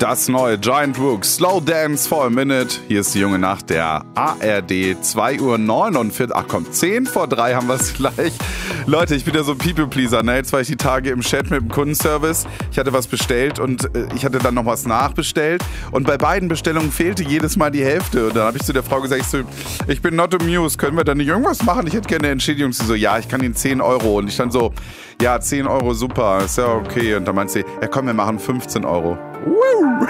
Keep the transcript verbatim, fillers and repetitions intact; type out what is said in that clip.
Das neue Giant Rook Slow Dance for a Minute. Hier ist die junge Nacht der A R D. zwei Uhr neunundvierzig. Ach komm, zehn vor drei haben wir es gleich. Leute, ich bin ja so ein People-Pleaser. Ne? Jetzt war ich die Tage im Chat mit dem Kundenservice. Ich hatte was bestellt und äh, ich hatte dann noch was nachbestellt. Und bei beiden Bestellungen fehlte jedes Mal die Hälfte. Und dann habe ich zu der Frau gesagt, ich, so, ich bin not amused. Können wir da nicht irgendwas machen? Ich hätte gerne eine Entschädigung. Sie so, ja, ich kann Ihnen zehn Euro. Und ich dann so, ja, zehn Euro, super. Ist ja okay. Und dann meint sie, ja komm, wir machen fünfzehn Euro. Woo!